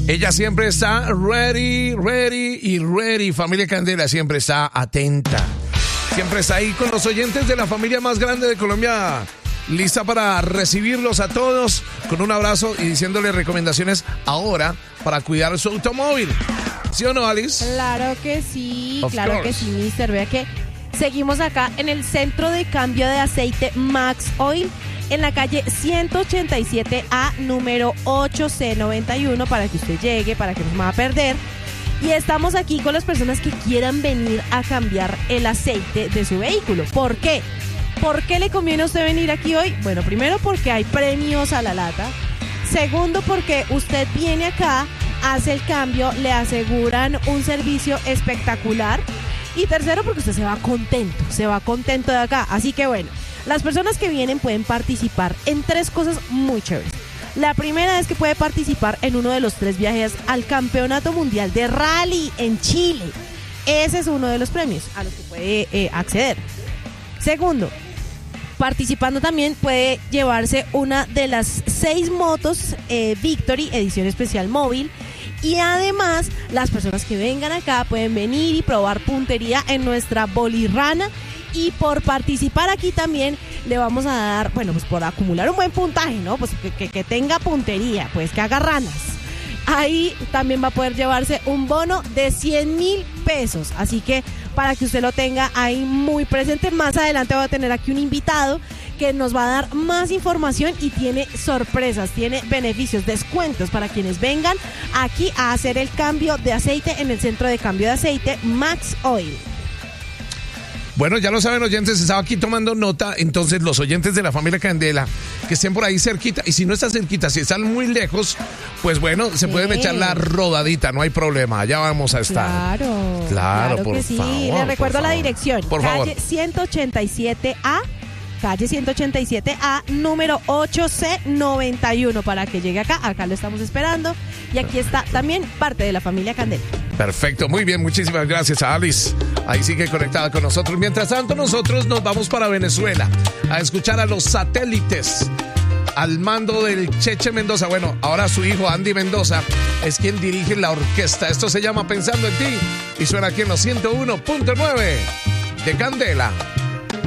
Ella siempre está ready. Familia Candela siempre está atenta. Siempre está ahí con los oyentes de la familia más grande de Colombia. Lista para recibirlos a todos con un abrazo y diciéndoles recomendaciones ahora para cuidar su automóvil. ¿Sí o no, Alice? Claro que sí, Of claro course. que sí, mister. Vea que seguimos acá en el centro de cambio de aceite Max Oil, en la calle 187A, número 8C91, para que usted llegue, para que no se me va a perder. Y estamos aquí con las personas que quieran venir a cambiar el aceite de su vehículo. ¿Por qué? ¿Por qué le conviene a usted venir aquí hoy? Bueno, primero porque hay premios a la lata. Segundo, porque usted viene acá, hace el cambio, le aseguran un servicio espectacular. Y tercero, porque usted se va contento de acá. Así que bueno, las personas que vienen pueden participar en 3 cosas muy chéveres. La primera es que puede participar en uno de los 3 viajes al Campeonato Mundial de Rally en Chile. Ese es uno de los premios a los que puede acceder. Segundo, participando también puede llevarse una de las 6 motos Victory edición especial móvil. Y además, las personas que vengan acá pueden venir y probar puntería en nuestra bolirrana. Y por participar aquí también le vamos a dar, bueno, pues por acumular un buen puntaje, ¿no? Pues que tenga puntería, pues que haga ranas. Ahí también va a poder llevarse un bono de 100.000 pesos. Así que para que usted lo tenga ahí muy presente, más adelante voy a tener aquí un invitado que nos va a dar más información y tiene sorpresas, tiene beneficios, descuentos para quienes vengan aquí a hacer el cambio de aceite en el centro de cambio de aceite Max Oil. Bueno, ya lo saben, oyentes, estaba aquí tomando nota. Entonces, los oyentes de la familia Candela que estén por ahí cerquita, y si no están cerquita, si están muy lejos, pues bueno, se pueden echar la rodadita, no hay problema, allá vamos a estar. Claro, por que sí. favor, Le recuerdo la dirección, por favor. calle 187A, calle 187A, número 8C91, para que llegue acá lo estamos esperando, y aquí está también parte de la familia Candela. Perfecto, muy bien, muchísimas gracias a Alice. Ahí sigue conectada con nosotros. Mientras tanto, nosotros nos vamos para Venezuela a escuchar a Los Satélites al mando del Cheche Mendoza. Bueno, ahora su hijo Andy Mendoza es quien dirige la orquesta. Esto se llama Pensando en Ti y suena aquí en los 101.9 de Candela.